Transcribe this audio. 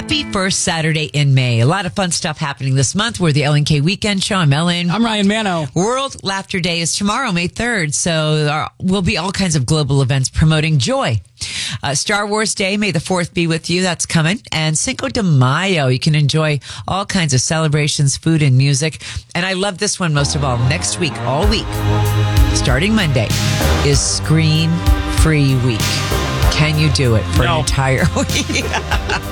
Happy first Saturday in May. A lot of fun stuff happening this month. We're the LNK Weekend Show. I'm Ellen. I'm Ryan Mano. World Laughter Day is tomorrow, May 3rd. So there will be all kinds of global events promoting joy. Star Wars Day, May the 4th be with you. That's coming. And Cinco de Mayo. You can enjoy all kinds of celebrations, food, and music. And I love this one most of all. Next week, all week, starting Monday, is Screen Free Week. Can you do it for an entire week?